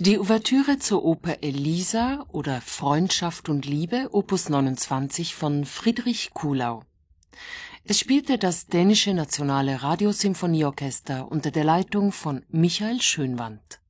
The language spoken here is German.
Die Ouvertüre zur Oper Elisa oder Freundschaft und Liebe, Opus 29 von Friedrich Kuhlau. Es spielte das dänische Nationale Radiosymphonieorchester unter der Leitung von Michael Schönwandt.